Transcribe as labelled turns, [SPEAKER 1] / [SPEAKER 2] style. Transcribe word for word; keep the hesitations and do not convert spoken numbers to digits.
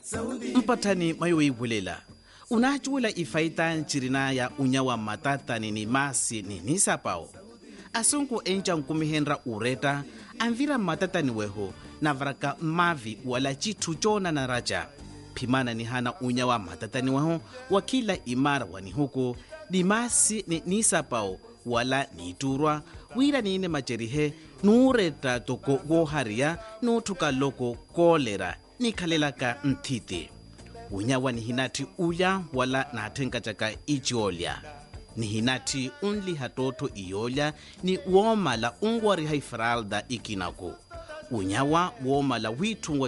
[SPEAKER 1] mpatani mayowe bulela unachula ifaita nchirina ya unyawa matata ni masi ni nisapao asunku encha nkumihenra ureta anvira matata ni weho na varaka mavi wala chitu chona na raja pimana ni hana unyawa matata ni weho wakila imara wani huko ni masi ni nisapao wala niturwa wira nine macherihe nureta toko goharia nutuka loko kolera nikalelaka ntiti unyawa ni hinati uya wala natenga chaka ichiolya ni hinati unli hatoto iyolya ni womala ungwari haifralda ikinako unyawa womala witu